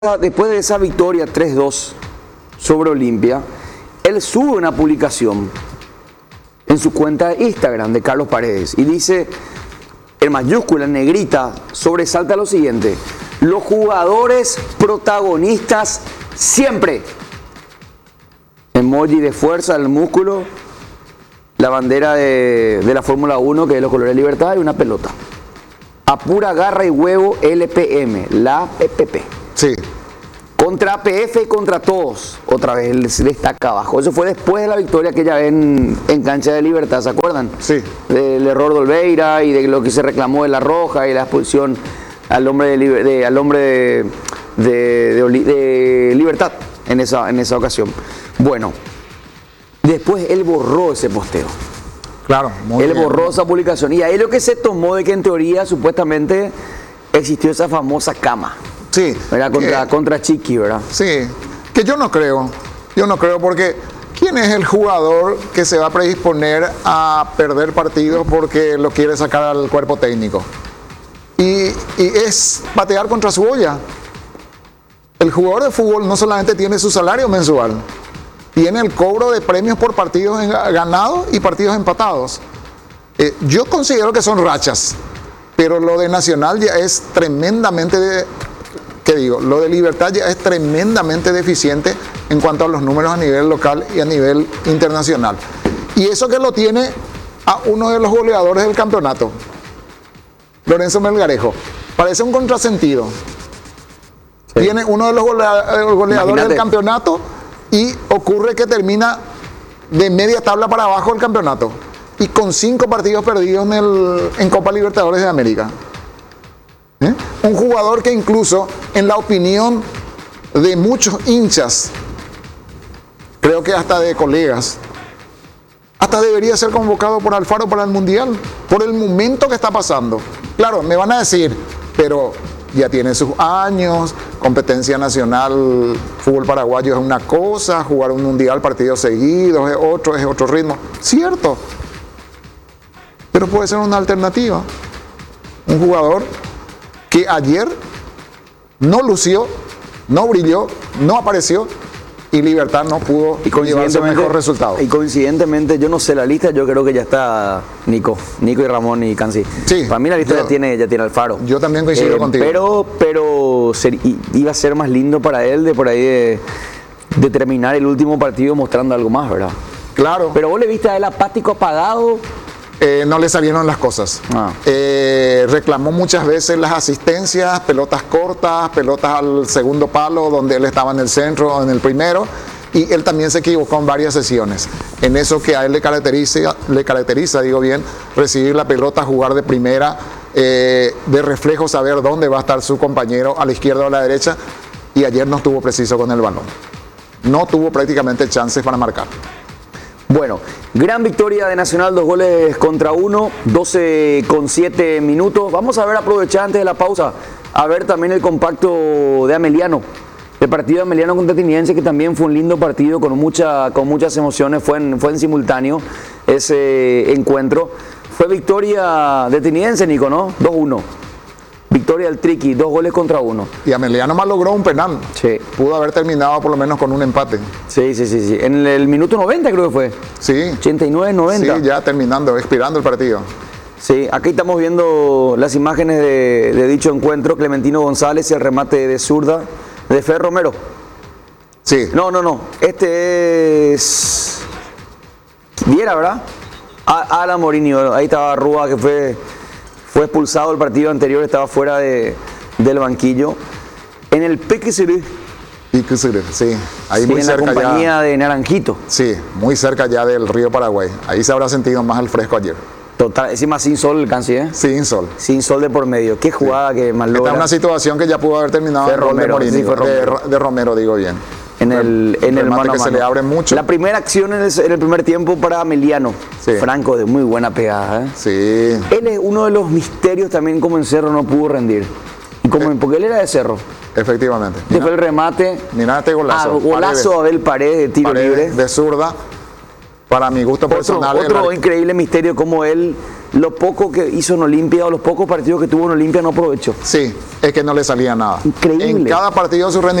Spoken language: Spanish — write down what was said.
Después de esa victoria 3-2 sobre Olimpia, él sube una publicación en su cuenta de Instagram de Carlos Paredes y dice, en mayúscula, en negrita, sobresalta lo siguiente: los jugadores protagonistas siempre. Emoji de fuerza del músculo, la bandera de la Fórmula 1, que es los colores de libertad, y una pelota. A pura garra y huevo, LPM, la PPP. Sí. Contra APF y contra todos. Otra vez él se destaca abajo. Eso fue después de la victoria que ya ven en cancha de Libertad, ¿se acuerdan? Sí. Del error de Olveira y de lo que se reclamó de La Roja y la expulsión al hombre de Libertad en esa ocasión. Bueno, después él borró ese posteo. Claro, muy Él bien. borró esa publicación. Y ahí lo que se tomó de que en teoría supuestamente existió esa famosa cama. Sí. ¿Verdad? Contra Chiqui, ¿verdad? Sí, que yo no creo porque ¿quién es el jugador que se va a predisponer a perder partidos porque lo quiere sacar al cuerpo técnico? Y es patear contra su olla. El jugador de fútbol no solamente tiene su salario mensual, tiene el cobro de premios por partidos ganados y partidos empatados. Yo considero que son rachas, pero lo de Nacional ya es tremendamente... Lo de Libertad ya es tremendamente deficiente en cuanto a los números a nivel local y a nivel internacional. Y eso que lo tiene a uno de los goleadores del campeonato, Lorenzo Melgarejo. Parece un contrasentido. Sí. Tiene uno de los goleadores del campeonato y ocurre que termina de media tabla para abajo el campeonato. Y con 5 partidos perdidos en Copa Libertadores de América. Un jugador que incluso, en la opinión de muchos hinchas, creo que hasta de colegas, hasta debería ser convocado por Alfaro para el Mundial, por el momento que está pasando. Claro, me van a decir, pero ya tiene sus años, competencia nacional, fútbol paraguayo es una cosa, jugar un Mundial partidos seguidos es otro ritmo. Cierto, pero puede ser una alternativa. Un jugador que ayer no lució, no brilló, no apareció y Libertad no pudo llevarse el mejor resultado. Y coincidentemente, yo no sé la lista, yo creo que ya está Nico y Ramón y Cansi. Sí, para mí la lista ya tiene Alfaro. Yo también coincido contigo. Pero iba a ser más lindo para él de por ahí de terminar el último partido mostrando algo más, ¿verdad? Claro. Pero vos le viste a él apático, apagado. No le salieron las cosas. Reclamó muchas veces las asistencias, pelotas cortas, pelotas al segundo palo, donde él estaba en el centro o en el primero, y él también se equivocó en varias sesiones. En eso que a él le caracteriza, recibir la pelota, jugar de primera, de reflejo, saber dónde va a estar su compañero, a la izquierda o a la derecha, y ayer no estuvo preciso con el balón. No tuvo prácticamente chances para marcar. Bueno, gran victoria de Nacional, 2-1, 12,7 minutos. Vamos a ver, aprovechar antes de la pausa, a ver también el compacto de Ameliano. El partido de Ameliano contra Tiniense, que también fue un lindo partido con muchas emociones, fue en simultáneo ese encuentro. Fue victoria de Tiniense, Nico, ¿no? 2-1. Victoria del Triqui, 2-1. Y Ameliano más logró un penal. Sí. Pudo haber terminado por lo menos con un empate. Sí. En el minuto 90 creo que fue. Sí. 89-90. Sí, ya terminando, expirando el partido. Sí, aquí estamos viendo las imágenes de dicho encuentro. Clementino González y el remate de zurda de Fer Romero. Sí. No. Este es Viera, ¿verdad? Alan Morinho. Ahí estaba Rúa, que fue expulsado el partido anterior, estaba fuera del banquillo. En el Piquisiri. Sí, ahí muy en cerca la compañía ya, de Naranjito. Sí, muy cerca ya del río Paraguay. Ahí se habrá sentido más el fresco ayer. Total, encima sin sol el Cansi, ¿eh? Sin sol. Sin sol de por medio. Qué jugada que más logra. Esta es una situación que ya pudo haber terminado de Romero, de Romero, digo bien. En el mano a mano. Se le abre mucho. La primera acción en el primer tiempo para Ameliano. Sí. Franco, de muy buena pegada, ¿eh? Sí. Él es uno de los misterios también, como en Cerro no pudo rendir. Y porque él era de Cerro. Efectivamente. Después el remate. Mira este golazo. Golazo a Abel Paredes de tiro libre. De zurda. Para mi gusto personal. Otro increíble misterio, como él lo poco que hizo en Olimpia o los pocos partidos que tuvo en Olimpia no aprovechó. Sí, es que no le salía nada. Increíble. En cada partido su rendimiento